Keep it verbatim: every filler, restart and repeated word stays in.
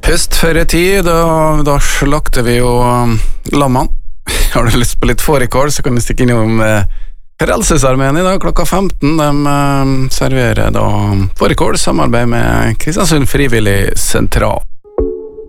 Høstferietid, da, da slakter vi jo um, lammene. Har du lyst på litt fårikål, så kan du stikke innom eh, Frelsesarmeen i dag klokka femten. De eh, serverer da fårikål, samarbeid med Kristiansund Frivillig Sentral.